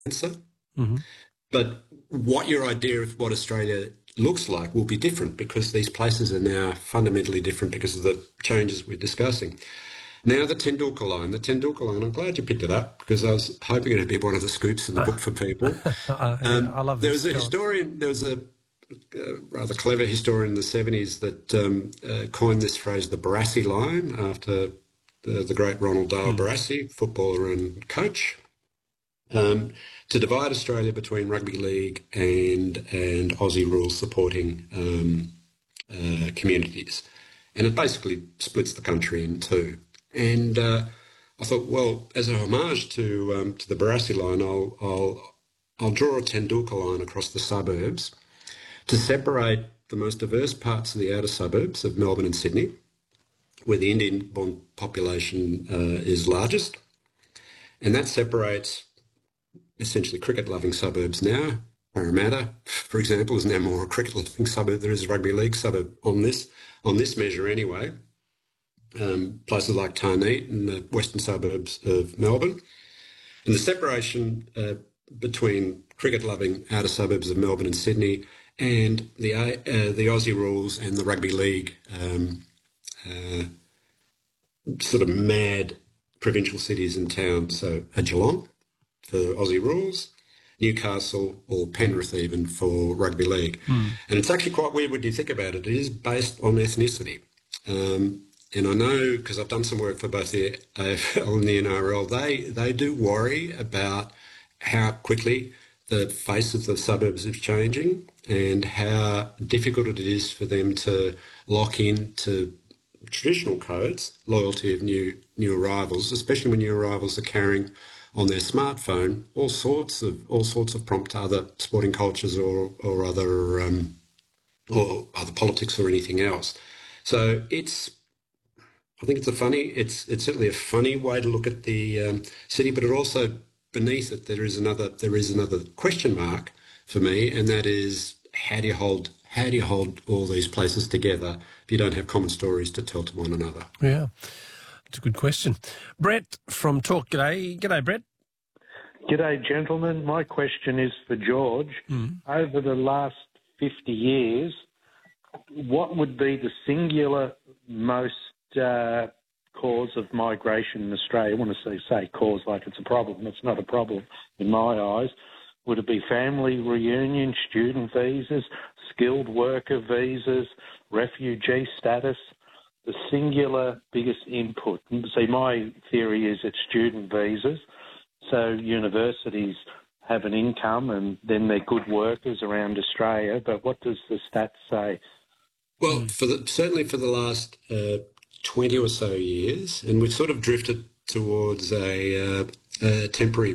answer. Mm-hmm. But what your idea of what Australia looks like will be different because these places are now fundamentally different because of the changes we're discussing. Now the Tendulkar line, I'm glad you picked it up because I was hoping it'd be one of the scoops in the book for people. Yeah, I love There this, was a John. historian, there was a rather clever historian in the 70s that coined this phrase, the Barassi line, after the great Ronald Dale Barassi, footballer and coach, to divide Australia between rugby league and Aussie rules supporting communities. And it basically splits the country in two. And I thought, well, as a homage to the Barassi line, I'll draw a Tendulkar line across the suburbs to separate the most diverse parts of the outer suburbs of Melbourne and Sydney, where the Indian-born population is largest. And that separates essentially cricket-loving suburbs now. Parramatta, for example, is now more a cricket-loving suburb than is a rugby league suburb on this measure anyway. Places like Tarneit in the western suburbs of Melbourne. And the separation between cricket-loving outer suburbs of Melbourne and Sydney and the Aussie rules and the rugby league sort of mad provincial cities and towns. So a Geelong for Aussie rules, Newcastle or Penrith even for rugby league. And it's actually quite weird when you think about it. It is based on ethnicity. And I know, because I've done some work for both the AFL and the NRL, they do worry about how quickly the face of the suburbs is changing and how difficult it is for them to lock in to traditional codes, loyalty of new arrivals, especially when new arrivals are carrying on their smartphone all sorts of prompt other sporting cultures or other politics or anything else. So I think it's certainly a funny way to look at the city, but it also beneath it there is another question mark for me, and that is how do you hold all these places together if you don't have common stories to tell to one another? Yeah, it's a good question. Brett from Talk, g'day Brett. G'day, gentlemen. My question is for George. Over the last 50 years, what would be the singular most cause of migration in Australia? I want to say cause like it's a problem. It's not a problem in my eyes. Would it be family reunion, student visas, skilled worker visas, refugee status? The singular biggest input. See, my theory is it's student visas. So universities have an income and then they're good workers around Australia. But what does the stats say? Well, certainly for the last 20 or so years, and we've sort of drifted towards a temporary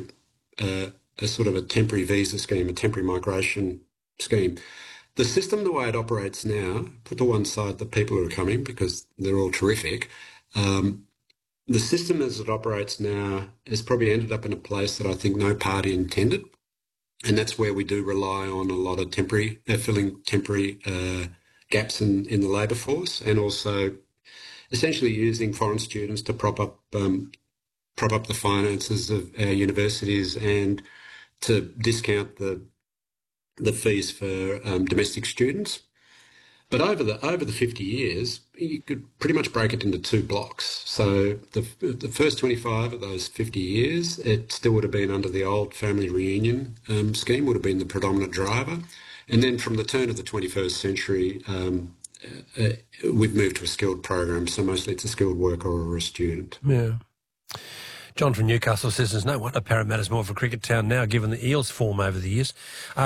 visa scheme, a temporary migration scheme. The system, the way it operates now, put to one side the people who are coming because they're all terrific. The system as it operates now has probably ended up in a place that I think no party intended, and that's where we do rely on a lot of filling temporary gaps in the labour force, and also essentially using foreign students to prop up the finances of our universities and to discount the fees for domestic students. But over the 50 years, you could pretty much break it into two blocks. So the first 25 of those 50 years, it still would have been under the old family reunion scheme, would have been the predominant driver. And then from the turn of the 21st century, we've moved to a skilled program. So mostly it's a skilled worker or a student. Yeah. John from Newcastle says there's no wonder Parramatta's more of a cricket town now, given the Eels' form over the years.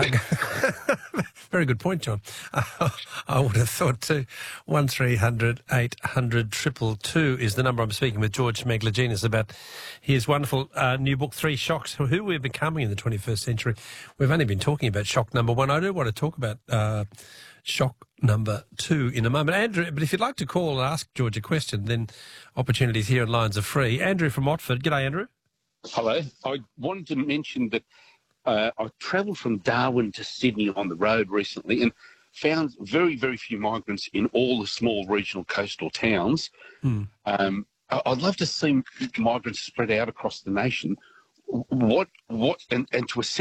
Very good point, John. I would have thought too. 1300 800 222 is the number. I'm speaking with George Maglaginis about his wonderful new book, Three Shocks, Who We're Becoming in the 21st Century. We've only been talking about shock number one. I do want to talk about shock number two in a moment. Andrew, but if you'd like to call and ask George a question, then opportunities here and lines are free. Andrew from Watford. G'day, Andrew. Hello. I wanted to mention that I travelled from Darwin to Sydney on the road recently and found very, very few migrants in all the small regional coastal towns. I'd love to see migrants spread out across the nation. what and to a